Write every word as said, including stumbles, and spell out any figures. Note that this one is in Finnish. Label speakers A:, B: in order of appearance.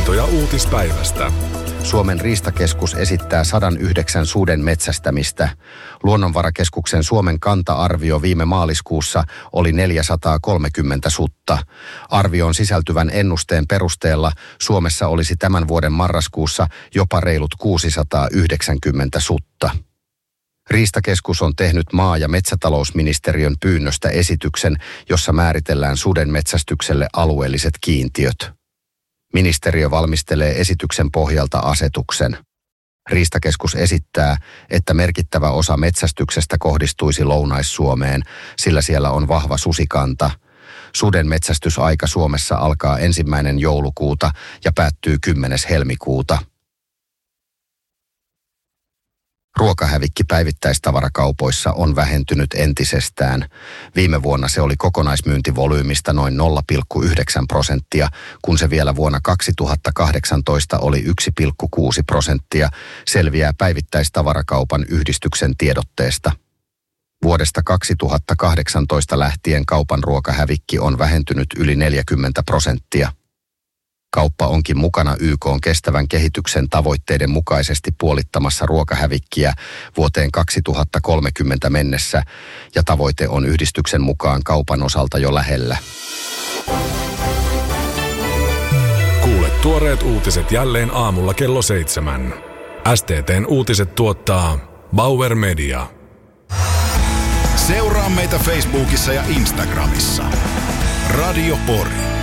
A: Havaintoja uutispäivästä.
B: Suomen riistakeskus esittää sata yhdeksän suden metsästämistä. Luonnonvarakeskuksen Suomen kanta-arvio viime maaliskuussa oli neljäsataakolmekymmentä sutta. Arvioon sisältyvän ennusteen perusteella Suomessa olisi tämän vuoden marraskuussa jopa reilut kuusisataayhdeksänkymmentä sutta. Riistakeskus on tehnyt maa- ja metsätalousministeriön pyynnöstä esityksen, jossa määritellään suden metsästykselle alueelliset kiintiöt. Ministeriö valmistelee esityksen pohjalta asetuksen. Riistakeskus esittää, että merkittävä osa metsästyksestä kohdistuisi Lounais-Suomeen, sillä siellä on vahva susikanta. Suden metsästysaika Suomessa alkaa ensimmäinen joulukuuta ja päättyy kymmenes helmikuuta. Ruokahävikki päivittäistavarakaupoissa on vähentynyt entisestään. Viime vuonna se oli kokonaismyyntivolyymista noin nolla pilkku yhdeksän prosenttia, kun se vielä vuonna kaksituhattakahdeksantoista oli yksi pilkku kuusi prosenttia, selviää päivittäistavarakaupan yhdistyksen tiedotteesta. Vuodesta kaksituhattakahdeksantoista lähtien kaupan ruokahävikki on vähentynyt yli neljäkymmentä prosenttia. Kauppa onkin mukana Y K:n kestävän kehityksen tavoitteiden mukaisesti puolittamassa ruokahävikkiä vuoteen kaksituhattakolmekymmentä mennessä, ja tavoite on yhdistyksen mukaan kaupan osalta jo lähellä.
A: Kuule tuoreet uutiset jälleen aamulla kello seitsemän. S T T:n uutiset tuottaa Bauer Media.
C: Seuraa meitä Facebookissa ja Instagramissa. Radio Pori.